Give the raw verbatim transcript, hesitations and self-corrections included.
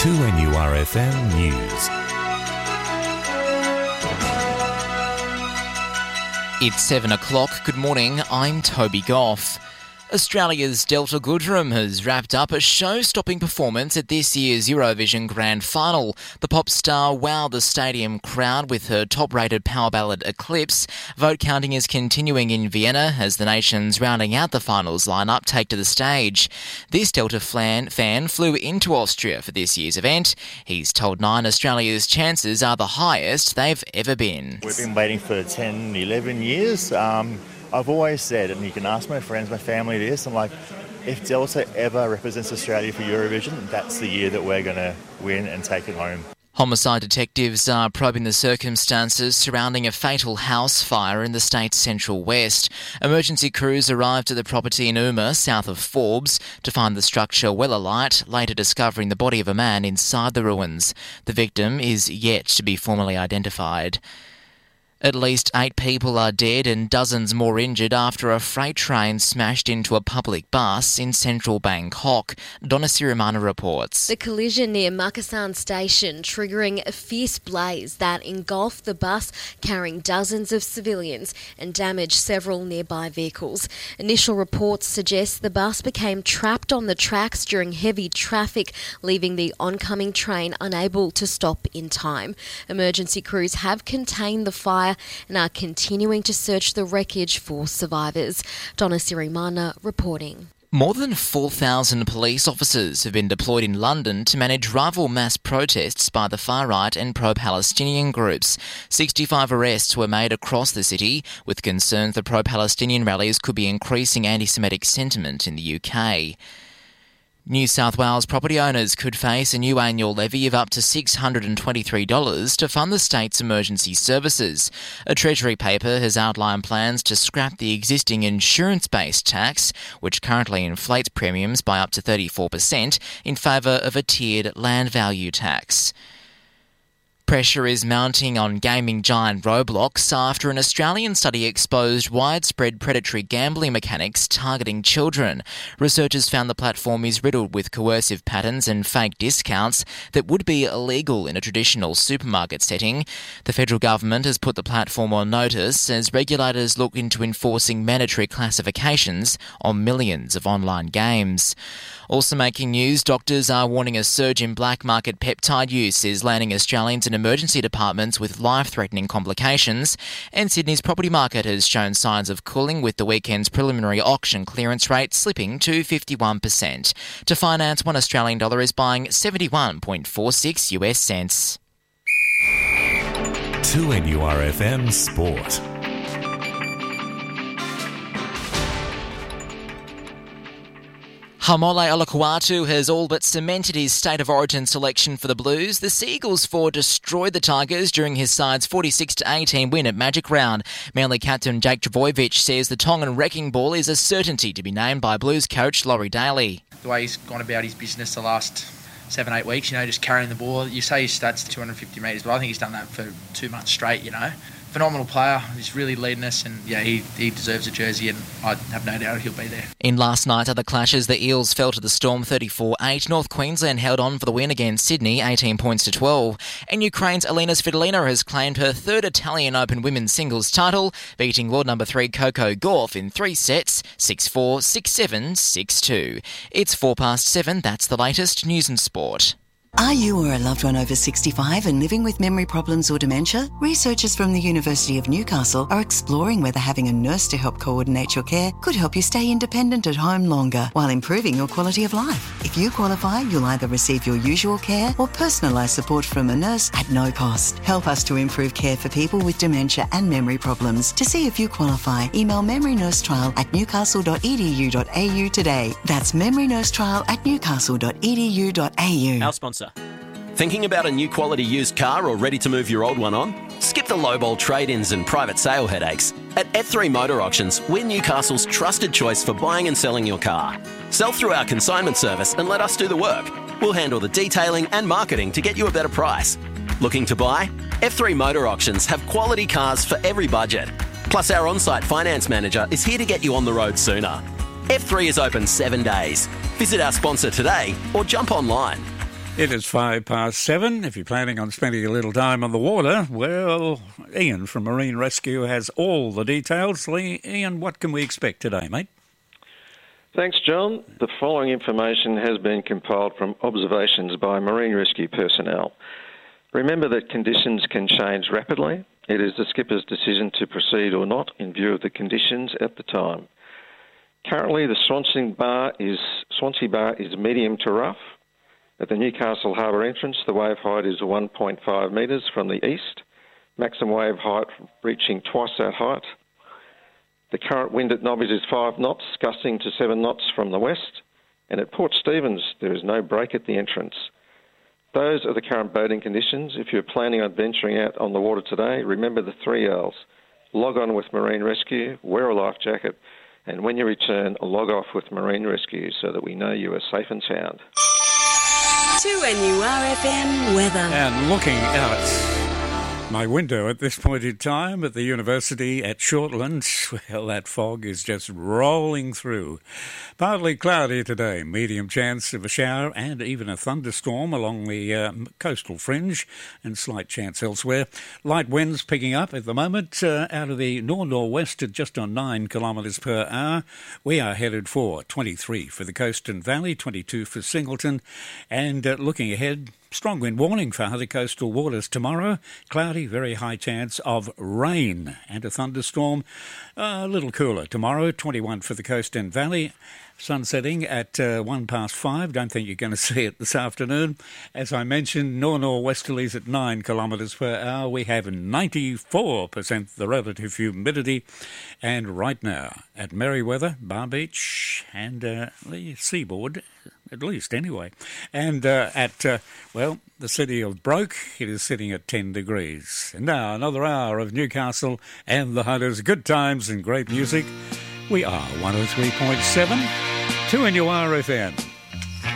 two N U R F M News. It's seven o'clock. Good morning, I'm Toby Goff. Australia's Delta Goodrem has wrapped up a show-stopping performance at this year's Eurovision Grand Final. The pop star wowed the stadium crowd with her top-rated power ballad Eclipse. Vote counting is continuing in Vienna as the nations rounding out the finals lineup take to the stage. This Delta fan, fan flew into Austria for this year's event. He's told Nine Australia's chances are the highest they've ever been. We've been waiting for ten, eleven years. Um, I've always said, and you can ask my friends, my family this, I'm like, if Delta ever represents Australia for Eurovision, that's the year that we're going to win and take it home. Homicide detectives are probing the circumstances surrounding a fatal house fire in the state's central west. Emergency crews arrived at the property in Uma, south of Forbes, to find the structure well alight, later discovering the body of a man inside the ruins. The victim is yet to be formally identified. At least eight people are dead and dozens more injured after a freight train smashed into a public bus in central Bangkok. Donna Sirimana reports. The collision near Makassan station triggering a fierce blaze that engulfed the bus carrying dozens of civilians and damaged several nearby vehicles. Initial reports suggest the bus became trapped on the tracks during heavy traffic, leaving the oncoming train unable to stop in time. Emergency crews have contained the fire and are continuing to search the wreckage for survivors. Donna Sirimana reporting. More than four thousand police officers have been deployed in London to manage rival mass protests by the far-right and pro-Palestinian groups. sixty-five arrests were made across the city, with concerns that pro-Palestinian rallies could be increasing anti-Semitic sentiment in the U K. New South Wales property owners could face a new annual levy of up to six hundred twenty-three dollars to fund the state's emergency services. A Treasury paper has outlined plans to scrap the existing insurance-based tax, which currently inflates premiums by up to thirty-four percent, in favour of a tiered land value tax. Pressure is mounting on gaming giant Roblox after an Australian study exposed widespread predatory gambling mechanics targeting children. Researchers found the platform is riddled with coercive patterns and fake discounts that would be illegal in a traditional supermarket setting. The federal government has put the platform on notice as regulators look into enforcing mandatory classifications on millions of online games. Also making news, doctors are warning a surge in black market peptide use is landing Australians in emergency departments with life-threatening complications, and Sydney's property market has shown signs of cooling with the weekend's preliminary auction clearance rate slipping to fifty-one percent. To finance, one Australian dollar is buying seventy-one point four six US cents. two N U R F M Sport. Haumole Olakau'atu has all but cemented his State of Origin selection for the Blues. The Seagulls forward destroyed the Tigers during his side's forty-six to eighteen win at Magic Round. Manly captain Jake Trbojevic says the Tongan wrecking ball is a certainty to be named by Blues coach Laurie Daly. The way he's gone about his business the last seven, eight weeks, you know, just carrying the ball. You say his stats two hundred fifty metres, but I think he's done that for two months straight, you know. Phenomenal player. He's really leading us, and yeah, he, he deserves a jersey, and I have no doubt he'll be there. In last night's other clashes, the Eels fell to the Storm thirty-four eight. North Queensland held on for the win against Sydney, eighteen points to twelve. And Ukraine's Alina Svitolina has claimed her third Italian Open women's singles title, beating world number three Coco Gauff in three sets, six four, six seven, six two. It's four past seven. That's the latest news and sport. Are you or a loved one over sixty-five and living with memory problems or dementia? Researchers from the University of Newcastle are exploring whether having a nurse to help coordinate your care could help you stay independent at home longer while improving your quality of life. If you qualify, you'll either receive your usual care or personalised support from a nurse at no cost. Help us to improve care for people with dementia and memory problems. To see if you qualify, email memorynursetrial at newcastle dot e d u dot a u today. That's memorynursetrial at newcastle dot e d u dot a u. Our sponsor. Thinking about a new quality used car or ready to move your old one on? Skip the lowball trade-ins and private sale headaches. At F three Motor Auctions, we're Newcastle's trusted choice for buying and selling your car. Sell through our consignment service and let us do the work. We'll handle the detailing and marketing to get you a better price. Looking to buy? F three Motor Auctions have quality cars for every budget. Plus, our on-site finance manager is here to get you on the road sooner. F three is open seven days. Visit our sponsor today or jump online. It is five past seven. If you're planning on spending a little time on the water, well, Ian from Marine Rescue has all the details. Lee, Ian, what can we expect today, mate? Thanks, John. The following information has been compiled from observations by Marine Rescue personnel. Remember that conditions can change rapidly. It is the skipper's decision to proceed or not in view of the conditions at the time. Currently, the Swansea Bar is, Swansea Bar is medium to rough. At the Newcastle Harbour entrance, the wave height is one point five metres from the east, maximum wave height reaching twice that height. The current wind at Nobbies is five knots, gusting to seven knots from the west, and at Port Stephens there is no break at the entrance. Those are the current boating conditions. If you're planning on venturing out on the water today, remember the three L's. Log on with Marine Rescue, wear a life jacket, and when you return, log off with Marine Rescue so that we know you are safe and sound. two N U R F M weather. And looking out my window at this point in time at the university at Shortland, well, that fog is just rolling through. Partly cloudy today, medium chance of a shower and even a thunderstorm along the uh, coastal fringe and slight chance elsewhere. Light winds picking up at the moment uh, out of the nor-norwest at just on nine kilometres per hour. We are headed for twenty-three for the coast and valley, twenty-two for Singleton, and uh, looking ahead, strong wind warning for other coastal waters tomorrow. Cloudy, very high chance of rain and a thunderstorm. Uh, a little cooler tomorrow, twenty-one for the coast and valley. Sun setting at uh, one past five. Don't think you're going to see it this afternoon. As I mentioned, nor-norwesterlies at nine kilometres per hour. We have ninety-four percent the relative humidity. And right now at Merriweather, Bar Beach and uh, the seaboard, at least anyway. And uh, at, uh, well, the city of Broke, it is sitting at ten degrees. And now another hour of Newcastle and the Hunters. Good times and great music. We are one oh three point seven, two N U R F M.